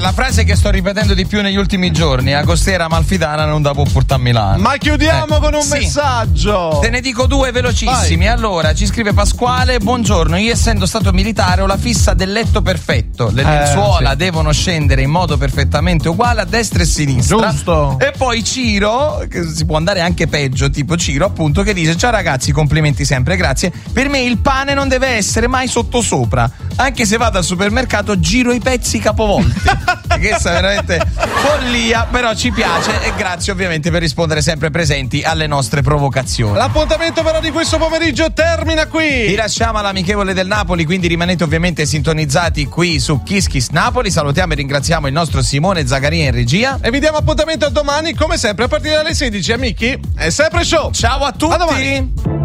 la frase che sto ripetendo di più negli ultimi giorni: a costiera amalfitana non da può portare a Milano. Ma chiudiamo con un messaggio. Te ne dico due velocissimi. Vai. Allora, ci scrive Pasquale: buongiorno, io essendo stato militare ho la fissa del letto perfetto. Le lenzuola devono scendere in modo perfettamente uguale a destra e sinistra. Giusto. E poi Ciro, che si può andare anche peggio, tipo Ciro appunto, che dice: ciao ragazzi, complimenti sempre, grazie. Per me il pane non deve essere mai sottosopra. Anche se vado al supermercato giro i pezzi capovolti. Questa è veramente follia, però ci piace e grazie ovviamente per rispondere sempre presenti alle nostre provocazioni. L'appuntamento però di questo pomeriggio termina qui. Vi lasciamo all'amichevole del Napoli, quindi rimanete ovviamente sintonizzati qui su Kiss Kiss Napoli. Salutiamo e ringraziamo il nostro Simone Zagaria in regia e vi diamo appuntamento a domani come sempre a partire dalle 16. Amici, è sempre show. Ciao a tutti. A domani.